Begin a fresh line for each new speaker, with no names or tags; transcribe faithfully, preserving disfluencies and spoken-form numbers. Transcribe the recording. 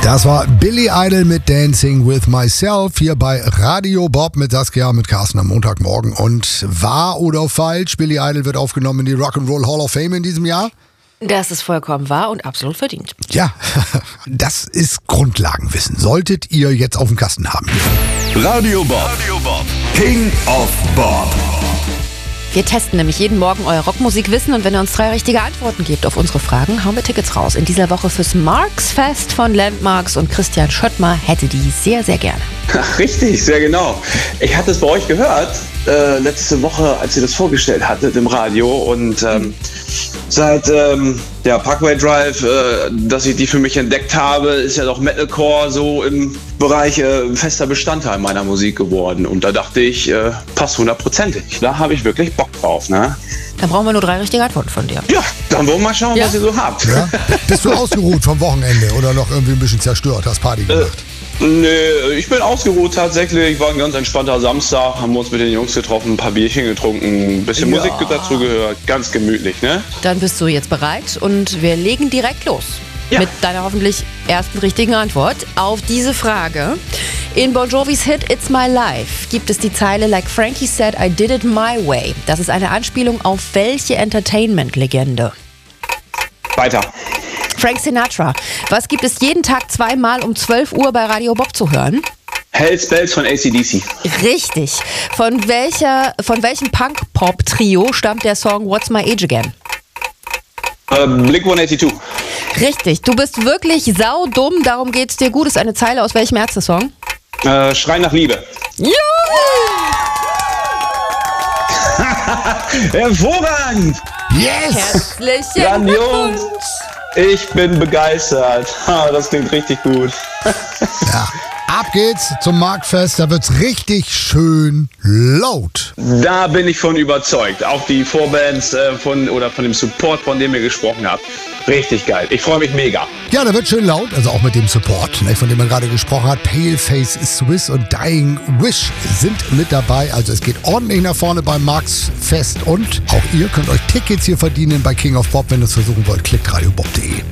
Das war Billy Idol mit Dancing with Myself hier bei Radio Bob mit Saskia, mit Carsten am Montagmorgen. Und wahr oder falsch, Billy Idol wird aufgenommen in die Rock'n'Roll Hall of Fame in diesem Jahr?
Das ist vollkommen wahr und absolut verdient.
Ja, das ist Grundlagenwissen. Solltet ihr jetzt auf dem Kasten haben.
Radio Bob, Radio Bob. King of Bob.
Wir testen nämlich jeden Morgen euer Rockmusikwissen und wenn ihr uns drei richtige Antworten gebt auf unsere Fragen, hauen wir Tickets raus. In dieser Woche fürs Marks Fest von Landmarks und Christian Schöttmer hätte die sehr, sehr gerne.
Ach, richtig, sehr genau. Ich hatte es bei euch gehört, äh, letzte Woche, als ihr das vorgestellt hattet im Radio und ähm, seit ähm, der Parkway Drive, äh, dass ich die für mich entdeckt habe, ist ja doch Metalcore so im Bereich äh, fester Bestandteil meiner Musik geworden. Und da dachte ich, äh, passt hundertprozentig. Da habe ich wirklich Bock drauf, ne?
Dann brauchen wir nur drei richtige Antworten von dir.
Ja, dann wollen wir mal schauen,
Ja.
was ihr so habt.
Ja? Bist du ausgeruht vom Wochenende oder noch irgendwie ein bisschen zerstört, hast Party gemacht?
Nee, ich bin ausgeruht tatsächlich. War ein ganz entspannter Samstag, haben wir uns mit den Jungs getroffen, ein paar Bierchen getrunken, ein bisschen
Ja.
Musik dazu gehört. Ganz gemütlich, ne?
Dann bist du jetzt bereit und wir legen direkt los.
Ja.
Mit deiner hoffentlich ersten richtigen Antwort auf diese Frage. In Bon Jovis Hit It's My Life gibt es die Zeile Like Frankie said, I did it my way. Das ist eine Anspielung auf welche Entertainment-Legende?
Weiter.
Frank Sinatra. Was gibt es jeden Tag zweimal um zwölf Uhr bei Radio Bob zu hören?
Hells Bells von A C D C.
Richtig. Von, welcher, von welchem Punk-Pop-Trio stammt der Song What's My Age Again?
Äh, Blink hundertzweiundachtzig.
Richtig. Du bist wirklich saudumm, darum geht's dir gut. Ist eine Zeile aus welchem Ärzte-Song?
Äh, Schrei nach Liebe.
Ja!
Hervorragend!
Yes!
Herzlichen
Grandios!
Glückwunsch!
Ich bin begeistert. Ha, das klingt richtig gut.
Ja. Ab geht's zum Marktfest, da wird's richtig schön laut.
Da bin ich von überzeugt. Auch die Vorbands äh, von oder von dem Support, von dem ihr gesprochen habt. Richtig geil. Ich freue mich mega.
Ja, da wird schön laut, also auch mit dem Support, ne, von dem man gerade gesprochen hat. Paleface Swiss und Dying Wish sind mit dabei. Also es geht ordentlich nach vorne beim Marktfest und auch ihr könnt euch Tickets hier verdienen bei King of Bob. Wenn ihr es versuchen wollt, klickt radiobob punkt de.